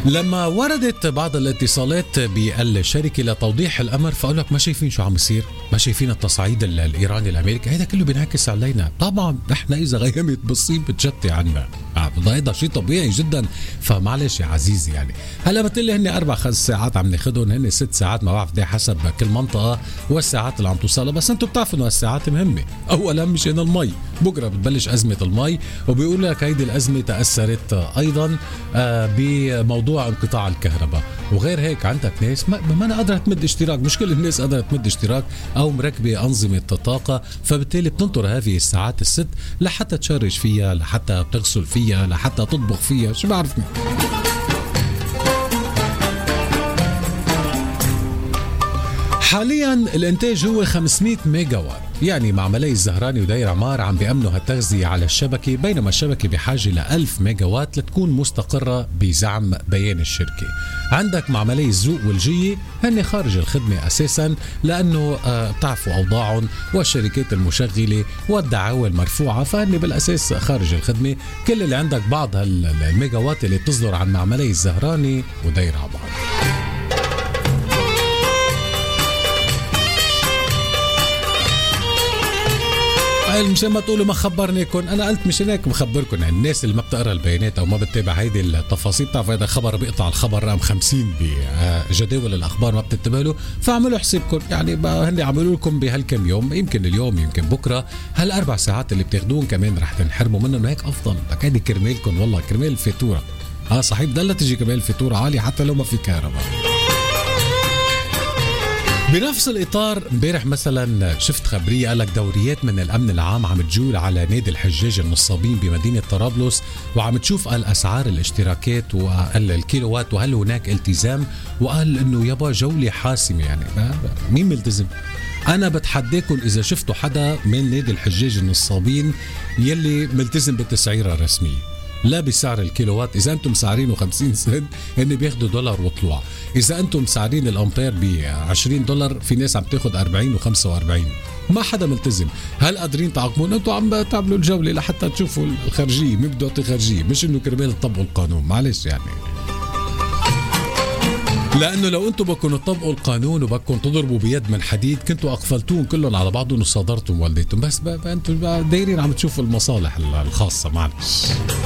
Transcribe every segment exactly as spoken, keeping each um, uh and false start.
لما وردت بعض الاتصالات بالشركة لتوضيح الأمر فقالوا لك ما شايفين شو عم يصير، ما شايفين التصعيد الإيراني الأمريكي، هذا كله بينعكس علينا. طبعا نحن إذا غيمت بالصين بتجتي عنا، هذا شيء طبيعي جدا. فمعلش يا عزيزي، يعني هلا بتقلي هن أربع خمس ساعات عم ناخدهم، هن ست ساعات ما بعرف ده حسب كل منطقة والساعات اللي عم توصلها. بس انتم بتعرفوا انه الساعات مهمة. أولا مشان المي، بكرة بتبلش أزمة المي، وبيقول لك هيدي الأزمة تأثرت أيضا بموضوع انقطاع الكهرباء. وغير هيك عندك ناس ما, ما أنا قادرة تمد اشتراك، مش كل الناس قادرة تمد اشتراك أو مركبة أنظمة طاقة، فبالتالي بتنطر هذه الساعات الست لحتى تشرج فيها، لحتى تغسل فيها، لحتى تطبخ فيها، شو بعرفني. حاليا الانتاج هو خمسمية ميجا وات، يعني معملي الزهراني ودير عمار عم بيأمنوا هالتغذية على الشبكة، بينما الشبكة بحاجة لألف ميجا وات لتكون مستقرة بزعم بيان الشركة. عندك معملي الزوق والجية هن خارج الخدمة أساسا، لأنه آه بتعرفوا أوضاعهم والشركات المشغلة والدعاوى المرفوعة، فهن بالأساس خارج الخدمة. كل اللي عندك بعض هالميجا وات اللي تصدر عن معملي الزهراني ودير عمار. مشان ما تقولوا ما خبرنيكم، انا قلت مشان هيك مخبركم. يعني الناس اللي ما بتقرا البيانات او ما بتتابع هيدي التفاصيل، بتعرف هذا خبر بيقطع الخبر رقم خمسين بجداول الاخبار ما بتنتبه له، فاعملوا حسابكم. يعني هن عملوا لكم بهالكم يوم، يمكن اليوم يمكن بكره، هالاربع ساعات اللي بتاخذون كمان رح تنحرموا منهم، هيك افضل. لك هيدي كرمالكم والله، كرمال الفاتوره. اه صحيح بدها تجي كمان الفاتوره عاليه حتى لو ما في كهرباء. بنفس الإطار امبارح مثلا شفت خبرية قالك دوريات من الأمن العام عم تجول على نادي الحجاج النصابين بمدينة طرابلس، وعم تشوف الأسعار الاشتراكات والكيلوات وهل هناك التزام، وقال إنه يابا جولة حاسمة. يعني مين ملتزم؟ أنا بتحداكم إذا شفتوا حدا من نادي الحجاج النصابين يلي ملتزم بالتسعيرة الرسمية، لا بسعر الكيلووات. إذا أنتم سعرينه خمسين سنت هن بياخدوا دولار وطلوع. إذا أنتم سعرين الأمبير بعشرين دولار، في ناس عم تاخد أربعين وخمسة وأربعين. ما حدا ملتزم. هل قادرين تعاقبون؟ أنتم عم تعملوا الجولة لحتى تشوفوا الخارجية، مين بده يعطي خارجية، مش إنه كرمال تطبقوا القانون. معلش يعني، لأنه لو أنتم بكونوا تطبقوا القانون وبكون تضربوا بيد من حديد كنتوا أقفلتون كلهم على بعضهم وصادرتم والديتم. بس أنتم دايرين عم تشوفوا المصالح الخاصة. معلش.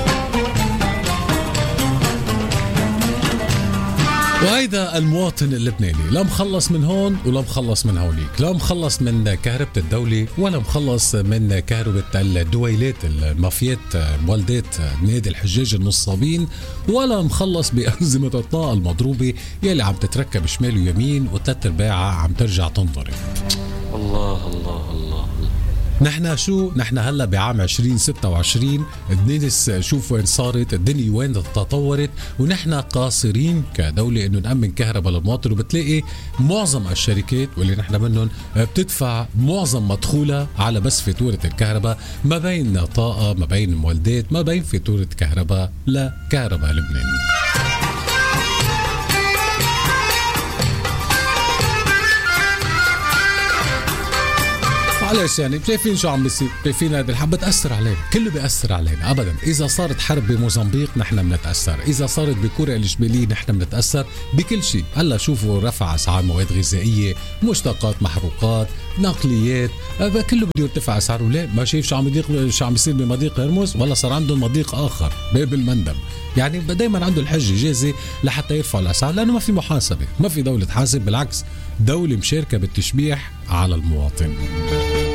وهيدا المواطن اللبناني لا مخلص من هون ولا مخلص من هونيك، لا مخلص من كهربة الدولة ولا مخلص من كهربة الدويلات المافيات مولدات نادي الحجاج النصابين، ولا مخلص بأنظمة الطاقة المضروبة يلي عم تتركب شمال ويمين وثلاث ارباعها عم ترجع تنضرب. الله الله الله. نحن شو نحن هلا بعام عشرين ستة وعشرين، الناس شوف وين صارت، الدنيا وين تطورت، ونحن قاصرين كدولة انه نأمن كهرباء للمواطن. وبتلاقي معظم الشركات واللي نحن منهم بتدفع معظم مدخولها على بس فاتورة الكهرباء، ما بين طاقة، ما بين مولدات، ما بين فاتورة كهرباء لكهرباء لبنان. معلش يعني شايفين شو عم بيصير، شايفين هذه الحرب بتأثر علينا، كله بيأثر علينا أبدا. إذا صارت حرب بموزمبيق نحن بنتأثر، إذا صارت بكوريا الإشبيلية نحن بنتأثر بكل شيء. هلا شوفوا رفع أسعار مواد غذائية، مشتقات محروقات، نقليات، كله بده يرتفع أسعاره. ليه؟ ما شايف شو عم يضيق، شو عم يصير بمضيق هرمز، ولا صار عندهم مضيق آخر باب المندب. يعني دايما عنده الحجة جاهزة لحتى يرفعوا الأسعار، لأنه ما في محاسبة، ما في دولة تحاسب، بالعكس دولة مشاركة بالتشبيح على المواطن.